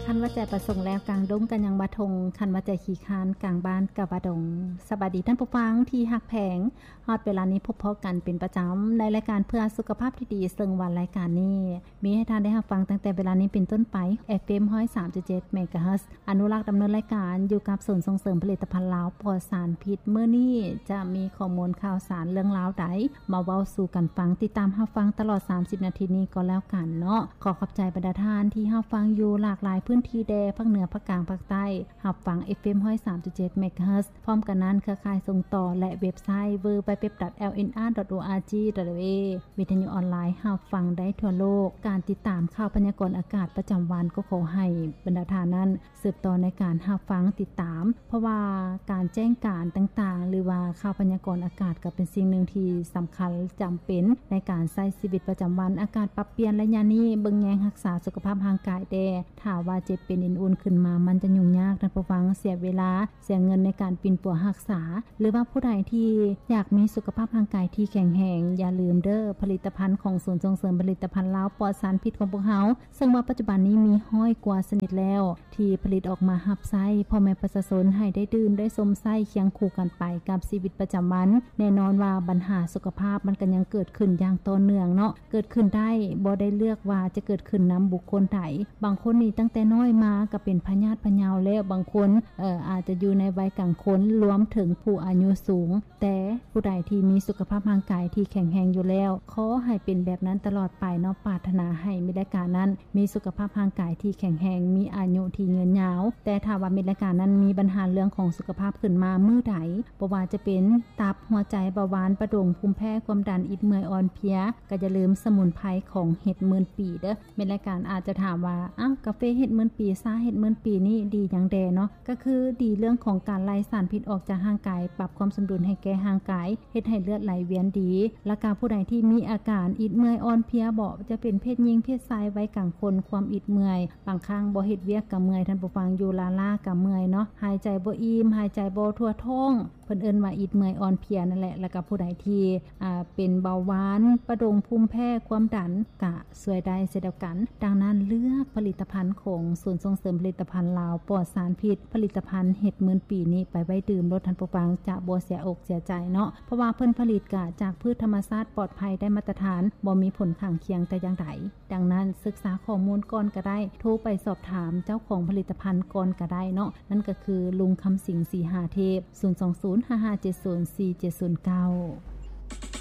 คันว่าใจประสงค์แล้วกลางดงกันยังบาทงคันว่าใจขี้คานกลางบ้านกับบาดงสวัสดีท่านผู้ฟังที่ฮักแพงฮอดเวลานี้พบพอกันเป็นประจำในรายการเพื่อสุขภาพที่ดีซึ่งวันรายการนี้มีให้ท่านได้รับฟังตั้งแต่เวลานี้เป็นต้นไป FM 103.7 เมกะเฮิรตซ์อนุรักษ์ดำเนินรายการอยู่กับศูนย์ส่งเสริมผลิตภัณฑ์ลาวปลอดสารพิษเมื่อนี้จะมีข้อมูลข่าวสารเรื่องราวใดมาเว้าสู่กันฟังติดตามรับฟังตลอด30นาทีนี้ก็แล้วกันเนาะขอขอบใจบรรดาท่านที่รับฟังอยู่หลากหลายพื้นที่แดภาคเหนือภาคกลางภาคใต้รับฟัง FM 103.7 เมกะเฮิรตซ์พร้อมกันนั้นเครือข่ายส่งต่อและเว็บไซต์ www.lnr.org.wa วิทยุออนไลน์รับฟังได้ทั่วโลกการติดตามข่าวพยากรณ์อากาศประจำวันก็ขอให้บรรดาท่านนั้นสืบต่อในการรับฟังติดตามเพราะว่าการแจ้งการต่างๆหรือว่าข่าวพยากรณ์อากาศก็เป็นสิ่งหนึ่งที่สำคัญจำเป็นในการใช้ชีวิตประจำวันอากาศปรับเปลี่ยนและยามนี้เบิ่งแยงรักษาสุขภาพร่างกายแดถ้าว่าเจ็บเป็นอุ่นๆขึ้นมามันจะยุ่งยากท่านผู้ฟังเสียเวลาเสียเงินในการปิ่นปัวรักษาหรือว่าผู้ใดที่อยากมีสุขภาพร่างกายที่แข็งแรงอย่าลืมเด้อผลิตภัณฑ์ของศูนย์ส่งเสริมผลิตภัณฑ์ลาวปลอดสารพิษของพวกเฮาซึ่งว่าปัจจุบันนี้มีห้อยกว่าชนิดแล้วที่ผลิตออกมารับใช้พ่อแม่ประชาชนให้ได้ดื่มได้ชมไส้เคียงคู่กันไปกับชีวิตประจำวันแน่นอนว่าปัญหาสุขภาพมันก็ยังเกิดขึ้นอย่างต่อเนื่องเนาะเกิดขึ้นได้บ่ได้เลือกว่าจะเกิดขึ้นนํบุคคลใดบางคนนี่ตั้งแต่น้อยมาก็เป็นพยาธิพะเยาแล้วบางคนอาจจะอยู่ในวัยกลางคนรวมถึงผู้อายุสูงแต่ผู้ใดที่มีสุขภาพร่างกายที่แข็งแรงอยู่แล้วขอให้เป็นแบบนั้นตลอดไปเนาะปรารถนาให้มิตรการนั้นมีสุขภาพร่างกายที่แข็งแรงมีอายุที่ยืนยาวแต่ถ้าว่ามิตรการนั้นมีปัญหาเรื่องของสุขภาพขึ้นมามื้อใดบ่ว่าจะเป็นตับหัวใจเบาหวานประดงภูมิแพ้ความดันอิดเมื่อยอ่อนเพลียก็อย่าลืมสมุนไพรของเห็ดหมื่นปีเด้อมิตรการอาจจะถามว่าอ้าวกาแฟเห็ดหมื่นปีซาเห็ดหมื่นปีนี่ดีหยังแดเนาะก็คือดีเรื่องของการไล่สารพิษออกจากร่างกายปรับความสมดุลให้แก่ร่างกายเฮ็ดให้เลือดไหลเวียนดีและการผู้ใดที่มีอาการอิดเมื่อยอ่อนเพลียบ่จะเป็นเพศหญิงเพศชายไว้กลางคนความอิดเมื่อยบางครั้งบ่เฮ็ดเวียกก็เมื่อยท่านผู้ฟังอยู่ลาก็เมื่อยเนาะหายใจบ่อิ่มหายใจบ่ทั่วท้องเพิ่นเอิ้นว่าอิดเมื่อยอ่อนเพลียนั่นแหละแล้วก็ผู้ใดที่เป็นเบาหวานประดงภูมิแพ้ความดันก็ช่วยได้เช่นเดียวกันดังนั้นเลือกผลิตภัณฑ์ของศูนย์ส่งเสริมผลิตภัณฑ์ลาวปลอดสารพิษผลิตภัณฑ์เห็ดหมื่นปีนี้ไปไว้ดื่มรสท่านผู้ฟังจะบ่เสียอกเสียใจเนาะเพราะว่าเพิ่นผลิตกะจากพืชธรรมชาติปลอดภัยได้มาตรฐานบ่มีผลข้างเคียงแต่อย่างใดดังนั้นศึกษาข้อมูลก่อนก็ได้โทรไปสอบถามเจ้าของผลิตภัณฑ์ก่อนก็ได้เนาะนั่นก็คือลุงคำสิงสีหาเทพ02055704709